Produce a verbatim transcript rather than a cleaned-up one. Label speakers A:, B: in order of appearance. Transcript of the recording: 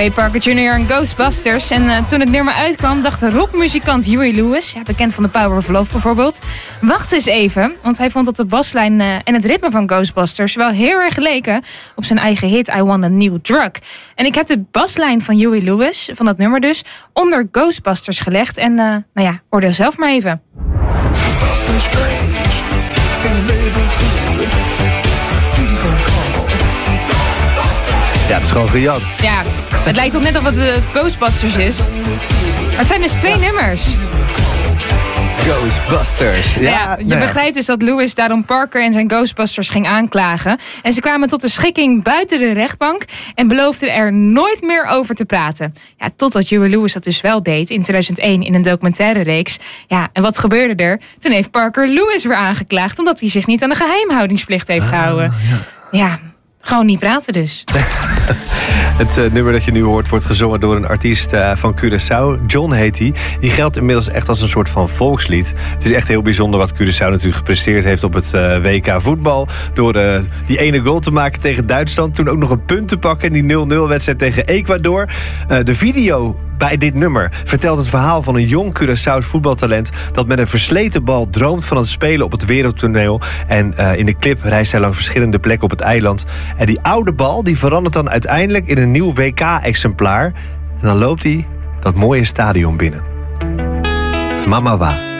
A: Trey Parker junior en Ghostbusters. En uh, toen het nummer uitkwam, dacht de rockmuzikant Huey Lewis, ja, bekend van The Power of Love bijvoorbeeld, wacht eens even, want hij vond dat de baslijn uh, en het ritme van Ghostbusters wel heel erg leken op zijn eigen hit I Want a New Drug. En ik heb de baslijn van Huey Lewis, van dat nummer dus, onder Ghostbusters gelegd. En uh, nou ja, oordeel zelf maar even.
B: Ja, het is gewoon gejat.
A: Ja, het lijkt toch net of het, uh, Ghostbusters is. Maar het zijn dus twee ja. nummers.
B: Ghostbusters. Ja,
A: ja, je nou begrijpt dus dat Lewis daarom Parker en zijn Ghostbusters ging aanklagen. En ze kwamen tot de schikking buiten de rechtbank en beloofden er nooit meer over te praten. Ja, totdat Huey Lewis dat dus wel deed in tweeduizend één in een documentaire reeks. Ja, en wat gebeurde er? Toen heeft Parker Lewis weer aangeklaagd omdat hij zich niet aan de geheimhoudingsplicht heeft gehouden. Ah, ja. ja. Gewoon niet praten dus.
B: Het uh, nummer dat je nu hoort wordt gezongen door een artiest uh, van Curaçao. John heet hij. Die geldt inmiddels echt als een soort van volkslied. Het is echt heel bijzonder wat Curaçao natuurlijk gepresteerd heeft op het uh, W K voetbal. Door uh, die ene goal te maken tegen Duitsland. Toen ook nog een punt te pakken in die nul nul wedstrijd tegen Ecuador. Uh, de video bij dit nummer vertelt het verhaal van een jong Curaçao's voetbaltalent dat met een versleten bal droomt van het spelen op het wereldtoneel. En uh, in de clip reist hij langs verschillende plekken op het eiland. En die oude bal die verandert dan uiteindelijk in een nieuw W K-exemplaar. En dan loopt hij dat mooie stadion binnen. Mama wa.